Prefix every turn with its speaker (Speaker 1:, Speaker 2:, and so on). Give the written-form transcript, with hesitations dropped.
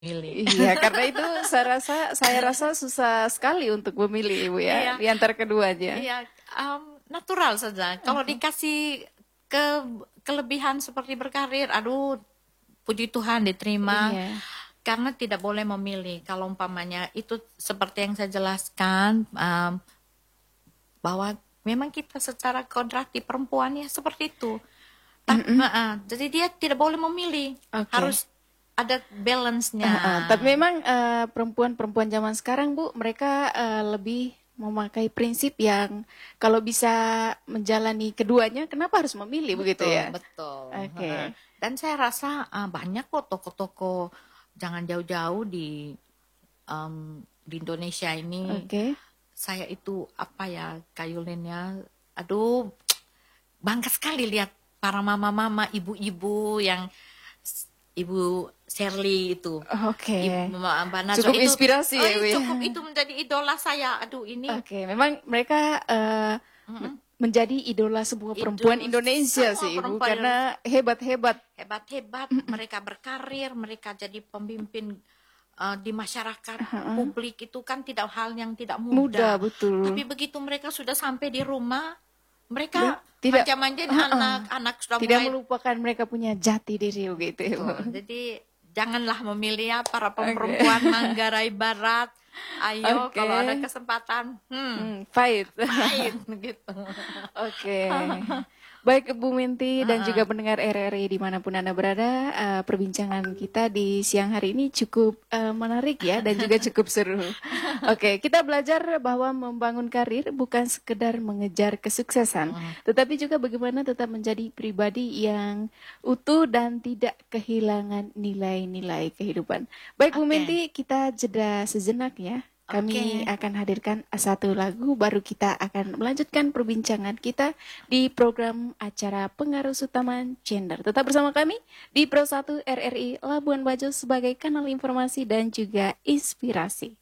Speaker 1: Milih.
Speaker 2: Iya, karena itu saya rasa susah sekali untuk memilih Ibu ya,
Speaker 1: Iya,
Speaker 2: di antara keduanya.
Speaker 1: iya, natural saja. Kalau
Speaker 2: Oke.
Speaker 1: dikasih ke kelebihan seperti berkarir, aduh, puji Tuhan diterima.
Speaker 2: Iya.
Speaker 1: Karena tidak boleh memilih. Kalau umpamanya itu seperti yang saya jelaskan, bahwa memang kita secara kodrati perempuan ya seperti itu.
Speaker 2: Mm-mm.
Speaker 1: Jadi dia tidak boleh memilih,
Speaker 2: Oke.
Speaker 1: harus ada balance-nya.
Speaker 2: Tapi memang perempuan-perempuan zaman sekarang Bu, mereka lebih memakai prinsip yang kalau bisa menjalani keduanya, kenapa harus memilih begitu
Speaker 1: Betul,
Speaker 2: ya?
Speaker 1: betul.
Speaker 2: Oke.
Speaker 1: Dan saya rasa banyak kok toko-toko, jangan jauh-jauh di Indonesia ini.
Speaker 2: Oke.
Speaker 1: Saya itu apa ya, Kayulinnya, aduh, bangga sekali lihat para mama-mama, ibu-ibu yang Ibu Shirley itu,
Speaker 2: Oke.
Speaker 1: Mbak Najwa
Speaker 2: Cukup
Speaker 1: itu,
Speaker 2: inspirasi
Speaker 1: oh
Speaker 2: ya
Speaker 1: iya,
Speaker 2: Bu ya.
Speaker 1: cukup itu menjadi idola saya. Aduh ini
Speaker 2: Oke, memang mereka
Speaker 1: mm-mm,
Speaker 2: menjadi idola semua perempuan
Speaker 1: idola
Speaker 2: Indonesia
Speaker 1: semua
Speaker 2: sih Ibu
Speaker 1: perempuan Indonesia.
Speaker 2: karena hebat-hebat.
Speaker 1: Hebat-hebat, mereka berkarir, mereka jadi pemimpin di masyarakat
Speaker 2: Heeh.
Speaker 1: publik itu kan tidak hal yang tidak
Speaker 2: Mudah
Speaker 1: mudah.
Speaker 2: betul.
Speaker 1: Tapi begitu mereka sudah sampai di rumah, mereka
Speaker 2: Tidak
Speaker 1: manja-manjain
Speaker 2: heeh,
Speaker 1: anak-anak sudah
Speaker 2: tidak
Speaker 1: mulai
Speaker 2: melupakan mereka punya jati diri begitu Ibu.
Speaker 1: betul. Jadi janganlah memilih ya para
Speaker 2: Oke.
Speaker 1: perempuan Manggarai Barat. Ayo
Speaker 2: Oke.
Speaker 1: kalau ada kesempatan,
Speaker 2: Fight.
Speaker 1: main gitu.
Speaker 2: Oke. Baik Bu Minti dan juga pendengar RRI dimanapun Anda berada, perbincangan kita di siang hari ini cukup menarik ya dan juga cukup seru. Oke, kita belajar bahwa membangun karir bukan sekedar mengejar kesuksesan, tetapi juga bagaimana tetap menjadi pribadi yang utuh dan tidak kehilangan nilai-nilai kehidupan. Baik Bu
Speaker 1: Oke,
Speaker 2: Minti, kita jeda sejenak ya. Kami
Speaker 1: oke.
Speaker 2: akan hadirkan satu lagu, baru kita akan melanjutkan perbincangan kita di program acara Pengaruh Utama Gender. Tetap bersama kami di Pro 1 RRI Labuan Bajo sebagai kanal informasi dan juga inspirasi.